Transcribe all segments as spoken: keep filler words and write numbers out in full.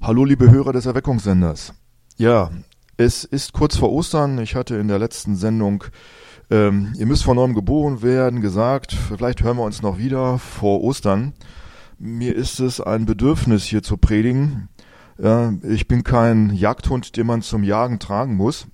Hallo liebe Hörer des Erweckungssenders. Ja, es ist kurz vor Ostern. Ich hatte in der letzten Sendung, ähm, ihr müsst von neuem geboren werden, gesagt, vielleicht hören wir uns noch wieder vor Ostern. Mir ist es ein Bedürfnis, hier zu predigen. Ja, ich bin kein Jagdhund, den man zum Jagen tragen muss.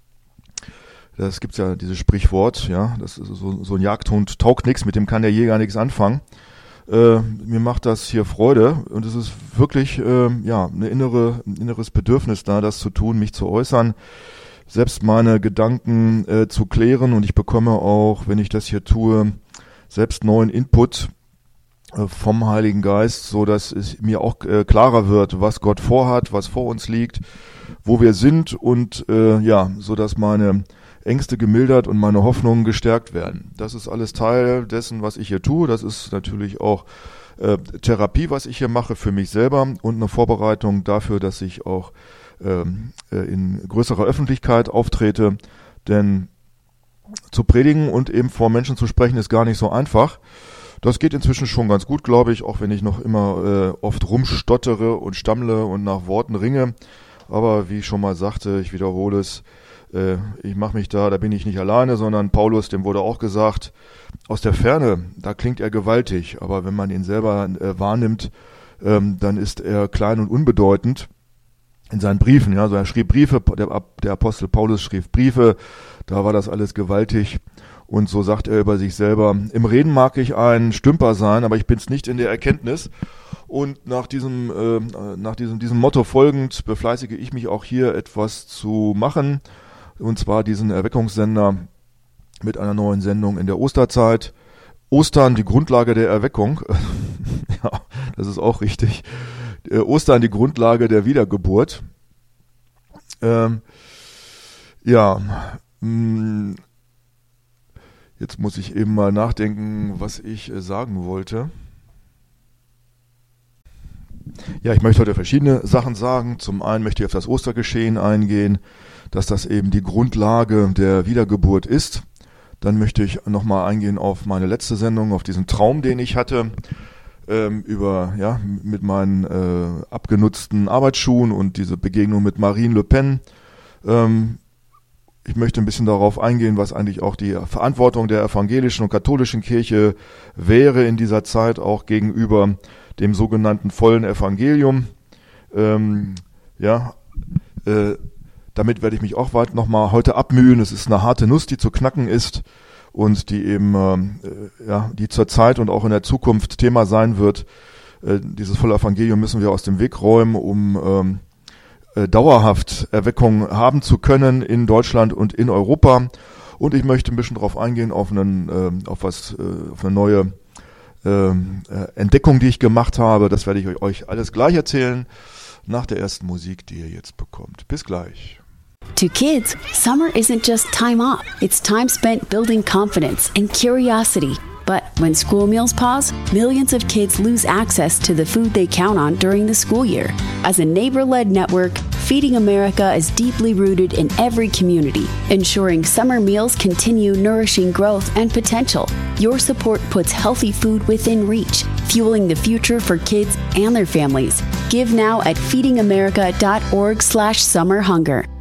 Das gibt's ja, dieses Sprichwort, ja, das ist so, so ein Jagdhund taugt nichts, mit dem kann der Jäger nichts anfangen. Äh, mir macht das hier Freude und es ist wirklich äh, ja eine innere, ein inneres Bedürfnis da, das zu tun, mich zu äußern, selbst meine Gedanken äh, zu klären, und ich bekomme auch, wenn ich das hier tue, selbst neuen Input äh, vom Heiligen Geist, so dass es mir auch äh, klarer wird, was Gott vorhat, was vor uns liegt, wo wir sind, und äh, ja, so dass meine Ängste gemildert und meine Hoffnungen gestärkt werden. Das ist alles Teil dessen, was ich hier tue. Das ist natürlich auch äh, Therapie, was ich hier mache für mich selber, und eine Vorbereitung dafür, dass ich auch ähm, äh, in größerer Öffentlichkeit auftrete. Denn zu predigen und eben vor Menschen zu sprechen ist gar nicht so einfach. Das geht inzwischen schon ganz gut, glaube ich, auch wenn ich noch immer äh, oft rumstottere und stammle und nach Worten ringe. Aber wie ich schon mal sagte, ich wiederhole es, ich mache mich da, da bin ich nicht alleine, sondern Paulus, dem wurde auch gesagt, aus der Ferne, da klingt er gewaltig, aber wenn man ihn selber äh, wahrnimmt, ähm, dann ist er klein und unbedeutend in seinen Briefen. Ja, also er schrieb Briefe, der, der Apostel Paulus schrieb Briefe, da war das alles gewaltig, und so sagt er über sich selber, im Reden mag ich ein Stümper sein, aber ich bin's nicht in der Erkenntnis. Und nach diesem, äh, nach diesem, diesem Motto folgend befleißige ich mich auch hier etwas zu machen, und zwar diesen Erweckungssender mit einer neuen Sendung in der Osterzeit. Ostern, die Grundlage der Erweckung. Ja, das ist auch richtig. Äh, Ostern, die Grundlage der Wiedergeburt. Ähm, ja, mh, jetzt muss ich eben mal nachdenken, was ich äh, sagen wollte. Ja, ich möchte heute verschiedene Sachen sagen. Zum einen möchte ich auf das Ostergeschehen eingehen, dass das eben die Grundlage der Wiedergeburt ist. Dann möchte ich nochmal eingehen auf meine letzte Sendung, auf diesen Traum, den ich hatte, ähm, über, ja, mit meinen äh, abgenutzten Arbeitsschuhen und diese Begegnung mit Marine Le Pen. Ähm, ich möchte ein bisschen darauf eingehen, was eigentlich auch die Verantwortung der evangelischen und katholischen Kirche wäre in dieser Zeit, auch gegenüber dem sogenannten vollen Evangelium. Ähm, ja, äh, damit werde ich mich auch weit nochmal heute abmühen. Es ist eine harte Nuss, die zu knacken ist und die eben, äh, ja, die zur Zeit und auch in der Zukunft Thema sein wird. Äh, dieses volle Evangelium müssen wir aus dem Weg räumen, um ähm, äh, dauerhaft Erweckung haben zu können in Deutschland und in Europa. Und ich möchte ein bisschen darauf eingehen, auf, einen, äh, auf, was, äh, auf eine neue äh, Entdeckung, die ich gemacht habe. Das werde ich euch alles gleich erzählen nach der ersten Musik, die ihr jetzt bekommt. Bis gleich. To kids, summer isn't just time off. It's time spent building confidence and curiosity. But when school meals pause, millions of kids lose access to the food they count on during the school year. As a neighbor-led network, Feeding America is deeply rooted in every community, ensuring summer meals continue nourishing growth and potential. Your support puts healthy food within reach, fueling the future for kids and their families. Give now at feeding america dot org slash summer hunger.